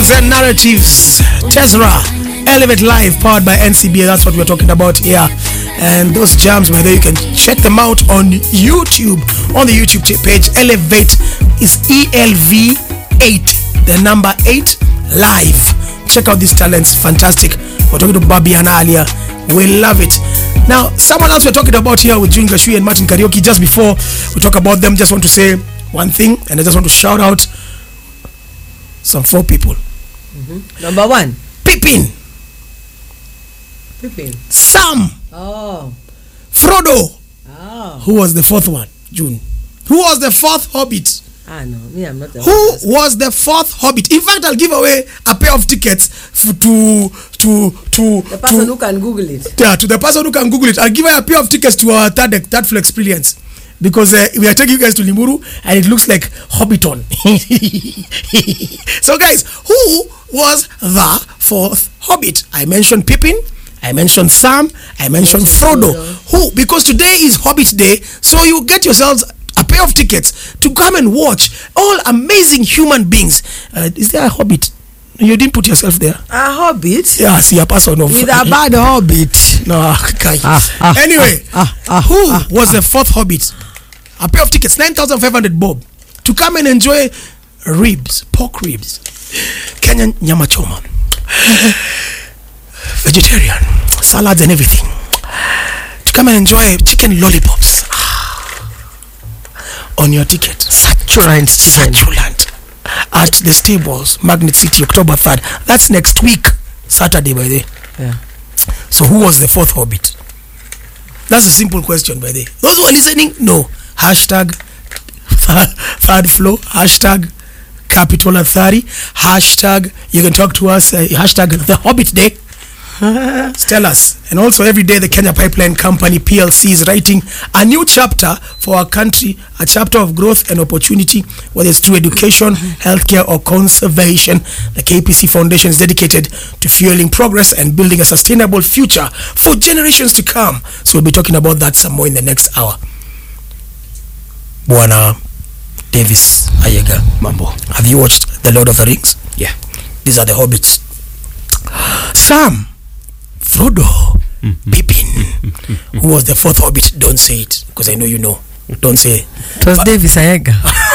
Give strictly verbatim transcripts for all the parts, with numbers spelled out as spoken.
Different narratives. Tesra, Elevate Live, powered by N C B A. That's what we're talking about here. And those jams, by the way, you can check them out on YouTube. On the YouTube page, Elevate is E L V eight, the number eight, live. Check out these talents, fantastic. We're talking to Babiana earlier. We love it. Now, someone else we're talking about here with June Gashui and Martin Karaoke. Just before we talk about them, just want to say one thing, and I just want to shout out some four people. Mm-hmm. Number one, Pippin. Pippin. Sam. Oh. Frodo. Oh. Who was the fourth one? June. Who was the fourth Hobbit? Ah no, me I'm not. Who was the fourth Hobbit? In fact, I'll give away a pair of tickets for, to to to the person to, who can Google it. Yeah, to the person who can Google it. I'll give away a pair of tickets to our third third floor experience, because uh, we are taking you guys to Limuru and it looks like Hobbiton. So guys, who was the fourth Hobbit? I mentioned Pippin, I mentioned Sam, I mentioned Frodo. Frodo. Who? Because today is Hobbit Day, so you get yourselves a pair of tickets to come and watch all amazing human beings. Uh, is there a Hobbit? You didn't put yourself there. A Hobbit? Yeah, see a person of with a bad Hobbit. No, okay. Ah, ah, anyway, ah, ah, who ah, was ah, the fourth Hobbit? A pair of tickets, nine thousand five hundred bob, to come and enjoy ribs, pork ribs, Kenyan nyama choma, vegetarian, salads and everything. To come and enjoy chicken lollipops on your ticket. Succulent, succulent. At the Stables, Magnet City, October third. That's next week, Saturday, by the way. Yeah. So who was the fourth Hobbit? That's a simple question, by the way. Those who are listening, no. Hashtag third floor. Hashtag Capital Authority. Hashtag you can talk to us. Uh, hashtag the Hobbit Day. Tell us. And also every day the Kenya Pipeline Company P L C is writing a new chapter for our country, a chapter of growth and opportunity, whether it's through education, healthcare or conservation. The K P C Foundation is dedicated to fueling progress and building a sustainable future for generations to come. So we'll be talking about that some more in the next hour. Bwana Davis Ayega Mambo, have you watched The Lord of the Rings? Yeah. These are the Hobbits. Sam, Frodo, mm-hmm. Pippin. Mm-hmm. Who was the fourth Hobbit? Don't say it, because I know you know. Don't say it. It was Davis Ayega.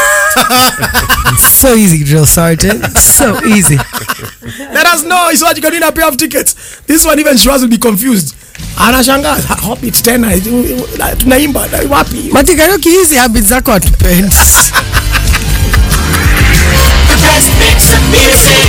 So easy, drill sergeant. So easy. Let us know. It's what you can win a pair of tickets. This one even Shraz will be confused. Anashanga Hobbit tena tunaimba wapi? Martin Karaoke, hizi habits zako hatupendi. The best mix of music.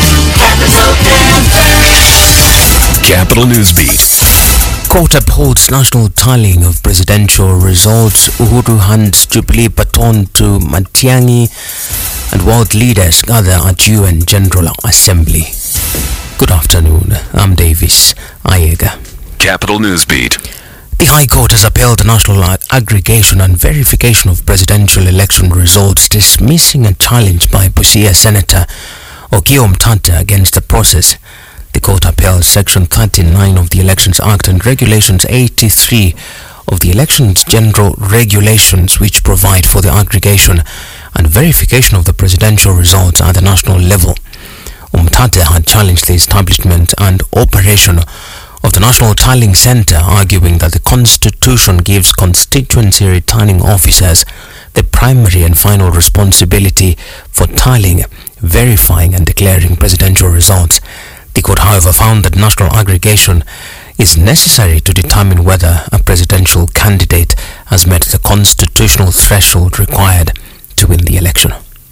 Capital News Beat. Court upholds national tallying of presidential results. Uhuru hands Jubilee baton to Matiang'i, and world leaders gather at U N General Assembly. Good afternoon. I'm Davis Ayega. Capital News Beat. The High Court has upheld the national aggregation and verification of presidential election results, dismissing a challenge by Busia Senator Okiya Omtata against the process. The court upheld Section thirty-nine of the Elections Act and Regulations eighty-three of the Elections General Regulations, which provide for the aggregation and verification of the presidential results at the national level. Omtata had challenged the establishment and operation of the National Tallying Center, arguing that the Constitution gives constituency returning officers the primary and final responsibility for tallying, verifying and declaring presidential results. The court, however, found that national aggregation is necessary to determine whether a presidential candidate has met the constitutional threshold required to win the election.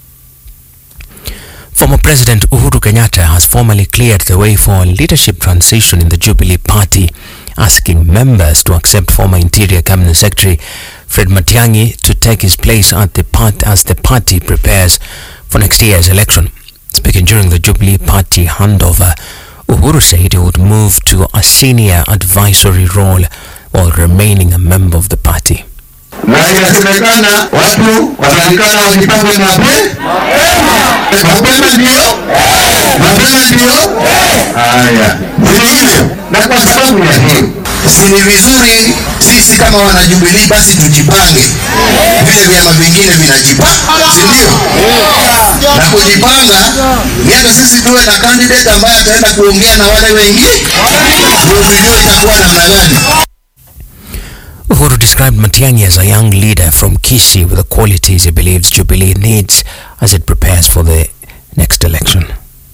Former President Uhuru Kenyatta has formally cleared the way for a leadership transition in the Jubilee Party, asking members to accept former Interior Cabinet Secretary Fred Matiang'i to take his place at the part as the party prepares for next year's election. Speaking during the Jubilee Party handover, Uhuru said he would move to a senior advisory role while remaining a member of the party. Na inasemekana watu wanaonekana wasipangwe mapema. Mapema ndio? Mapema ndio? Haya. Hivyo. Na kwa sababu ya hiyo si ni vizuri sisi kama wana Jubilee basi tujipange vile vyama vingine vinajipanga, si ndio? Na kujipanga ni hata sisi tuwe na candidate ambaye ataenda kuongea na wale wengine ndio video itakuwa namna gani. Uhuru described Matiang'i as a young leader from Kisii with the qualities he believes Jubilee needs as it prepares for the next election.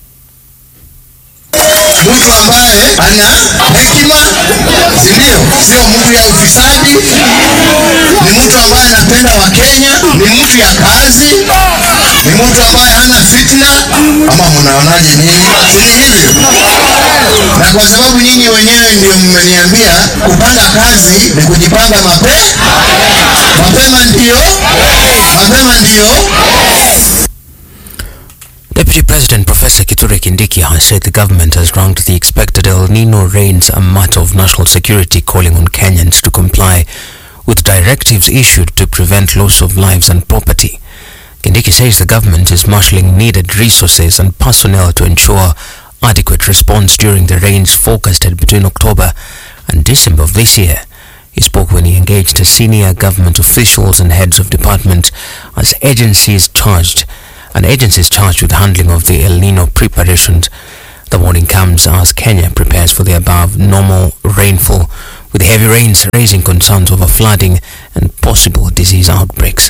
Mtu ambaye ana hekima, si ndio? Sio mtu ya ufisadi, ni mtu ambaye anapenda Wakenya, ni mtu ya kazi, ni mtu ambaye hana fitna. Ama mnaonaje nyinyi? Si hivyo? Na kwa sababu nyinyi wenyewe ndio mmeniambia kupanga kazi ni kujipanga mapema. Mapema ndio? Mapema ndio? Deputy President Professor Kithure Kindiki has said the government has ranked the expected El Nino rains a matter of national security, calling on Kenyans to comply with directives issued to prevent loss of lives and property. Kindiki says the government is marshalling needed resources and personnel to ensure adequate response during the rains forecasted between October and December of this year. He spoke when he engaged senior government officials and heads of department as agencies charged and agencies charged with handling of the El Nino preparations. The warning comes as Kenya prepares for the above normal rainfall, with heavy rains raising concerns over flooding and possible disease outbreaks.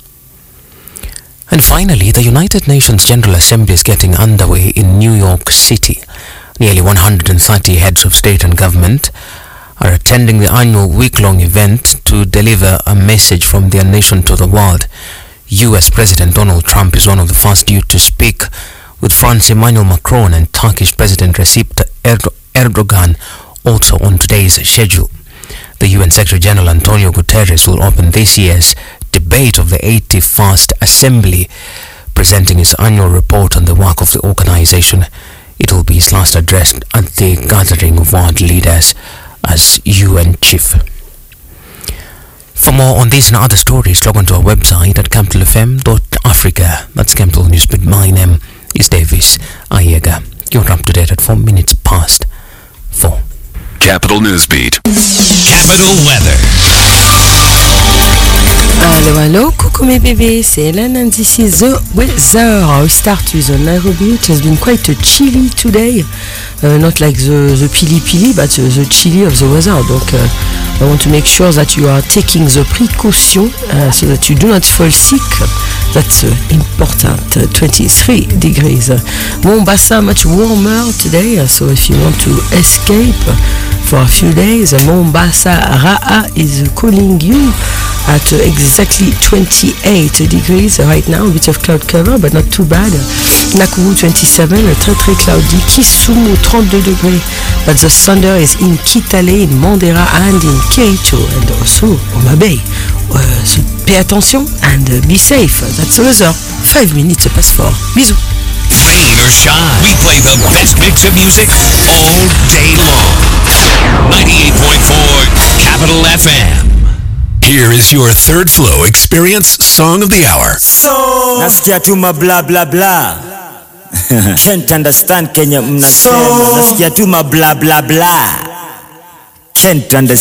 And finally, the United Nations General Assembly is getting underway in New York City. Nearly one hundred thirty heads of state and government are attending the annual week-long event to deliver a message from their nation to the world. U S President Donald Trump is one of the first due to speak, with France Emmanuel Macron and Turkish President Recep Erdo- Erdogan also on today's schedule. The U N Secretary General Antonio Guterres will open this year's debate of the eighty-first Assembly, presenting his annual report on the work of the organization. It will be his last address at the gathering of world leaders as U N chief. For more on these and other stories, log on to our website at capital f m dot africa. That's Capital Newsbeat. My name is Davis Ayega. You're up to date at four minutes past four. Capital Newsbeat. Capital Weather. Hello, hello, coucou mes bébés, c'est Hélène and this is the weather. We start with Nairobi. It has been quite chilly today. Uh, not like the, the pili pili, but the, the chilly of the weather. Donc, uh, I want to make sure that you are taking the precaution uh, so that you do not fall sick. That's uh, important. Uh, twenty-three degrees. Mombasa much warmer today. Uh, so if you want to escape for a few days, uh, Mombasa Raa is calling you at uh, exactly twenty-eight degrees right now. A bit of cloud cover, but not too bad. Nakuru twenty-seven, uh, très très cloudy. Kisumu thirty-two degrees, but the thunder is in Kitale, in Mandera, and in Kericho, and also Homa Bay. Uh, so pay attention and uh, be safe. That's the weather. Five minutes past four. Bisous. Rain or shine, we play the best mix of music all day long. ninety-eight point four Capital F M. Here is your Third Flow Experience Song of the Hour. So nasikia tu ma bla bla bla. Can't understand Kenya mnasema. Nasikia tu ma bla bla bla. Can't understand.